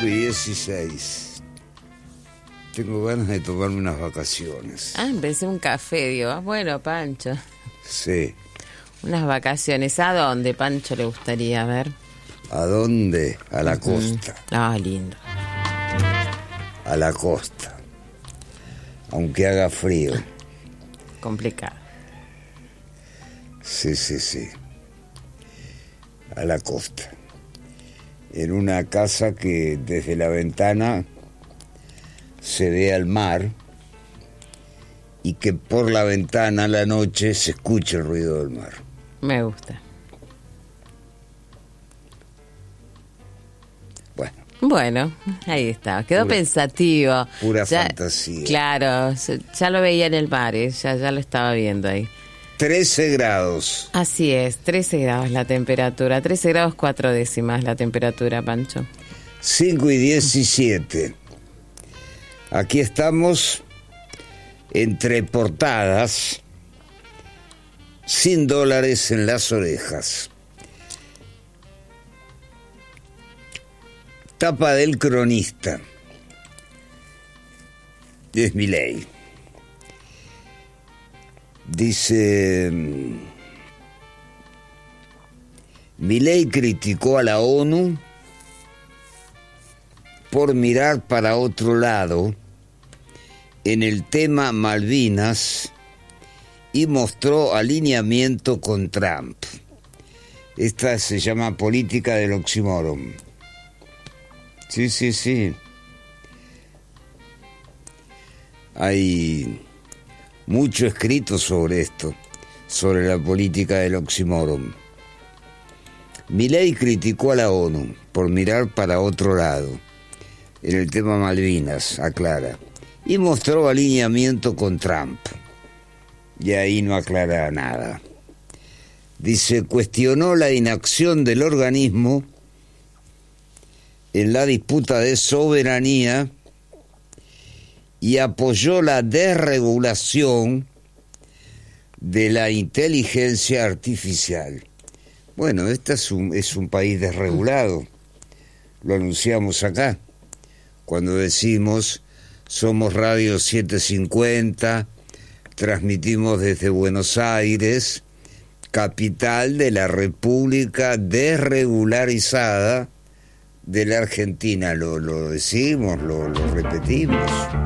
5:16. Tengo ganas de tomarme unas vacaciones. Empecé un café, digo. Bueno, Pancho. Sí. Unas vacaciones. ¿A dónde, Pancho, le gustaría ver? ¿A dónde? A la costa. Lindo. A la costa. Aunque haga frío. Complicado. Sí. A la costa. En una casa que desde la ventana se ve al mar y que por la ventana a la noche se escucha el ruido del mar. Me gusta. Bueno, ahí está. Quedó pensativo. Pura fantasía. Claro, ya lo veía en el mar, ya lo estaba viendo ahí. 13 grados. Así es, 13 grados la temperatura. 13 grados 4 décimas la temperatura, Pancho. 5:17. Aquí estamos entre portadas, $100 en las orejas. Tapa del Cronista. Es Milei. Dice: Milei criticó a la ONU por mirar para otro lado en el tema Malvinas y mostró alineamiento con Trump. Esta se llama política del oxímoron. Sí. Hay mucho escrito sobre esto, sobre la política del oxímoron. Milei criticó a la ONU por mirar para otro lado en el tema Malvinas, aclara, y mostró alineamiento con Trump. Y ahí no aclara nada. Dice, cuestionó la inacción del organismo en la disputa de soberanía y apoyó la desregulación de la inteligencia artificial. Bueno, este es un país desregulado. Lo anunciamos acá, cuando decimos somos Radio 750, transmitimos desde Buenos Aires, capital de la República desregularizada de la Argentina. Lo decimos, lo repetimos.